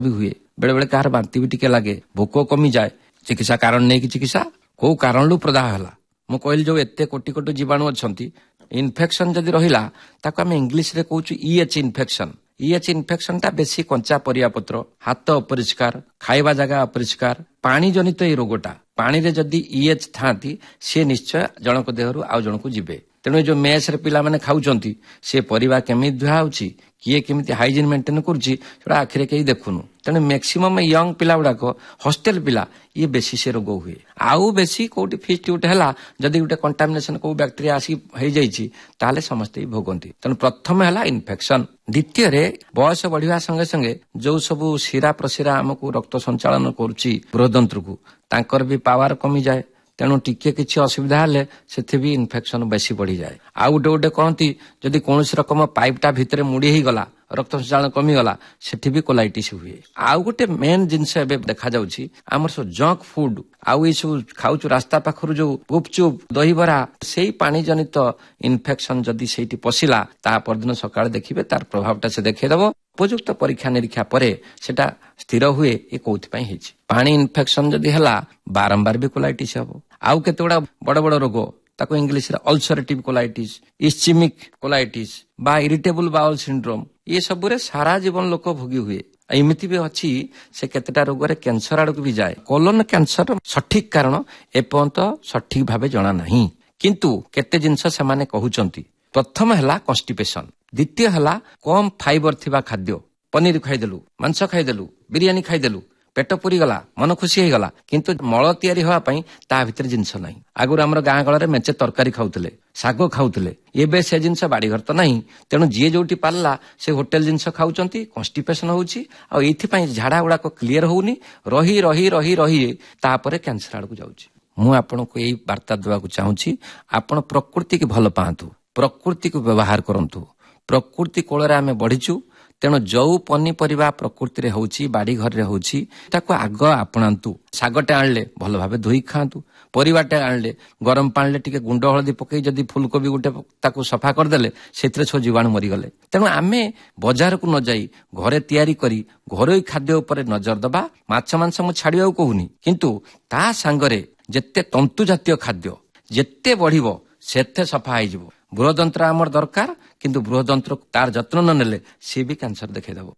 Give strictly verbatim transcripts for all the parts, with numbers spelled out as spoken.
भी हुए बेले बेले कार बांती भी टिके लगे भोक कमी जाए चिकित्सा कारण नहीं कि चिकित्सा कौ कारण प्रदाह है मु कहली जो एते कोटी कोटी जीवाणु अच्छा इन्फेक्शन जदि रहा ताको आम इंग्लीश रे कहूँ इएच इन्फेक्शन इएच इन्फेक्शन टा बेसी कंचा परिया पत्र हाथ अपरिष्कार खाइबा जगह अपरिष्कार पानी जनित ये रोगटा पानी रे जदि इएच थांती सी निश्चय जनक देहरु आउ जनक जीवे तेणु जो मेस रे पिला माने खाउचंती से परिवा केमिति धुआ होची किए केमिति हाइजीन मेंटेन करूची सेटा आखिरे केही देखुनु तेणु मैक्सिमम यंग पिला गुड़ाक हॉस्टेल पिला ये बेसी से रोग हुए आउ बेसी कोटी फिस्ट गोटे है जदि गोटे कंटामिनेशन को बैक्टेरिया आसी हो जाइए ताले समस्ते भोगती तेणु प्रथम है इन्फेक्शन द्वितीय रे बयस बढ़िया संगे संगे जो सब शिरा प्रशिरा आमको रक्त संचालन करुच्ची बृहदंत्र को तांकर भी पावर कमी जाए तेणु टिके किसी असुविधा हेले से भी इन्फेक्शन बेसी बढ़ी जाए आउ गोटे गोटे कहती जदि कौन रकम पाइपटा भितर मुड़ी ही गला रक्त संचालन कमी गला सेठी भी कोलाइटिस हुए आउ गोटे मेन जिनस एबे देखा जाउछि हमर सब जंक फूड आउ ये सब खाउछु रास्ता पाखरु जो गुपचुप दहीबरा से पानी जनित इन्फेक्शन जदि सेठी पशिला ता परदिन सकाळ देखिबे तार प्रभावटा से देखैदबो उपयुक्त परीक्षा निरीक्षा परे सेटा स्थिर हुए ये कोउथि हेछि पानी इन्फेक्शन जदि हला बारंबार भी कोलाइटिस हबो आउ केतेगुडा बड़ बड़ रोग ताको इंग्लिश रे अल्सरेटिव कोलाइटिस इस्चिमिक कोलाइटिस बा इरिटेबल बाउल सिंड्रोम ये सब रे सारा जीवन लोक भोगी हुए एमती भी अच्छी से केतेटा रोग रे कैंसर आड़ को भी जाए कोलोन कैंसर सठिक कारण एपर्यंत सठिक भावे जना नहीं किंतु केते जिंस से माने कहउचंती प्रथम हला कॉन्स्टिपेशन द्वितीय हला कम फाइबर थिबा खाद्य पनीर खाइदेलु मांस खाइदेलु बिरियानी खाइदेलु पेट पूरी गला मन खुशी गला किंतु मल तैयारी हवा पई ता भितर जिंस नाही आगुर हमर गां गळरे मेचे तरकारी खाउतले सागो खाउतले एबे से जिंस बाड़ी घर तो नाही तेणु जी जोटी पारला से होटेल जिंस खाउचंती कॉन्स्टिपेशन होउची आ एथि पई झाडा गुडा को क्लियर होउनी रही रही रही रही तापरे कैंसर आड़ को जाउची मु आपन को एई वार्ता देवा को चाहूची आपन प्रकृति के भल पांतु प्रकृति को व्यवहार करंतु प्रकृति कोଳରେ ଆମେ बढ़िचु तेणु जो पनीपरिया प्रकृति रे होउची बाड़ी घर रे होउची ताको आग आपणांतु सागटे आनले भल भाबे धोई खांतु परिवाटे आनले गरम पानी टिके गुंड हळदी पकई जदी फूलकोबी गुटे ताको सफा कर देले सेतरे छ जीवाणु मरि गले तेणु आमे बाजार को न जाई घरे तयारी करी घरोई खाद्य ऊपर नजर दबा माछ मांस मु छाडिया कहूनी किंतु ता संगरे जेते तंतु जातीय खाद्य जेते बढ़िबो सेते सफा हो जिवो बृहदंत्र आमर दरकार किंतु बृहदंत्र तार जत्न न नेले सी भी कैंसर देखैदबो।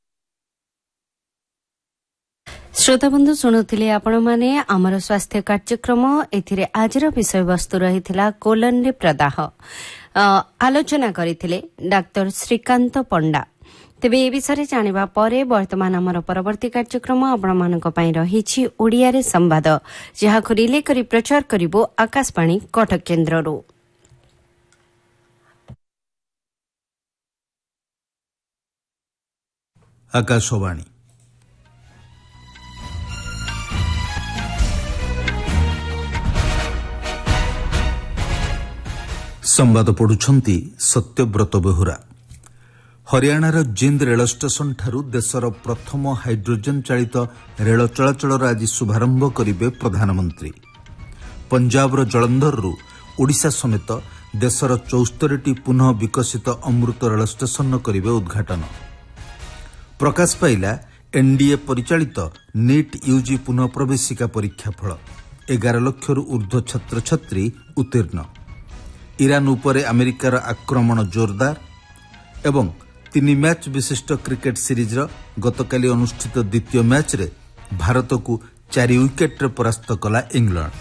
श्रोता बंधु शुणुथिले आपण माने आमर स्वास्थ्य कार्यक्रम एथिरे आजर विषय वस्तु रहिथिला कोलन रे प्रदाह आलोचना करिथिले डाक्टर श्रीकांत पंडा तेबे ए विषय जानिबा परे वर्तमान आमर परवर्ती कार्यक्रम आपण मानक पई रहिछि ओडिया रे संवाद जहाको रिले करी प्रचार करिवो आकाशवाणी कटक केन्द्ररो। आकाशवाणी संवाद पढ़ुछंती सत्यव्रत बेहुरा। हरियाणार जिंद रेल स्टेशन ठारू देशर प्रथम हाइड्रोजन चालित रेल चलाचल आज शुभारंभ करिवे प्रधानमंत्री। पंजाबर जलंधररू ओडिशा समेत देशर चौस्तरी पुनः विकसित अमृत रेल स्टेशन करिवे उद्घाटन। प्रकाश पाइला एनडीए परिचालित नीट यूजी पुनः प्रवेशिका परीक्षा फल एगार लक्षरू ऊर्ध्व छात्र छात्री उत्तीर्ण। इरान उपरे अमेरिकार आक्रमण जोरदार एवं तीन मैच विशिष्ट क्रिकेट सीरीज गतकाली अनुष्ठित द्वितीय मैच रे भारत को चारि विकेट रे परास्त कला इंग्लैंड।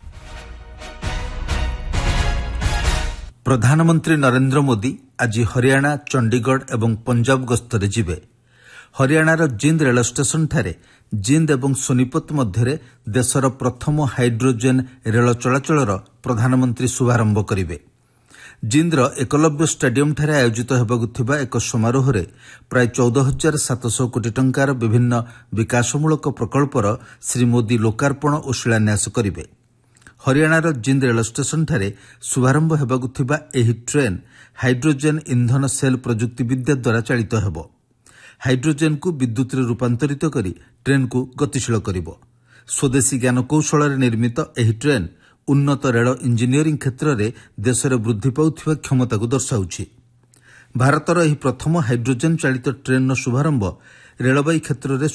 प्रधानमंत्री नरेंद्र मोदी आज हरियाणा चंडीगढ़ एवं पंजाब गस्तरे जिबे। हरियाणार जिंद रेल स्टेशन ठारे जिंद एवं सोनीपत मध्य देशर प्रथम हाइड्रोजेन रेल चलाचल प्रधानमंत्री शुभारंभ करिवे। जिंद्र एकलव्य स्टाडियम ठारे आयोजित हेबाकु थिबा एक समारोह रे प्राय चौदह हजार सातश कोटी टंकार विभिन्न विकासमूलक प्रकल्पर श्री मोदी लोकार्पण और शिलान्यास करिवे। हरियाणार जिंद रेल स्टेशन ठारे शुभारंभ हेबाकु थिबा एही ट्रेन हाइड्रोजेन इंधन सेल प्रजुक्ति विद्या द्वारा चालित हेबो। हाइड्रोजेन को विद्युत रे रूपांतरित करी ट्रेन को गतिशील करिवो। स्वदेशी ज्ञान कौशल निर्मित एही ट्रेन उन्नत रेल इंजीनियरिंग क्षेत्र में देश में वृद्धि पाउथिबा क्षमता को दर्शाउछि। भारतर एही प्रथम हाइड्रोजेन चालित ट्रेन शुभारंभ ରେଳବାଇ କ୍ଷେତ୍ରରେ